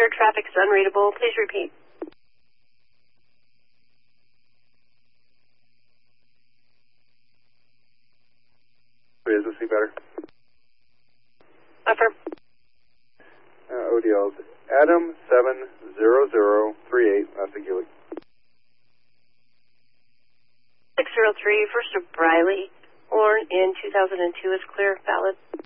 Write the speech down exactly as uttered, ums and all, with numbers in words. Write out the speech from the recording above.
clear. Traffic is unreadable. Please repeat. Is this any better? Affirm. Uh, O D Ls. Adam seven zero zero three eight. That's a Gilly. six zero three, first of Briley. Horn in two thousand two is clear. Valid.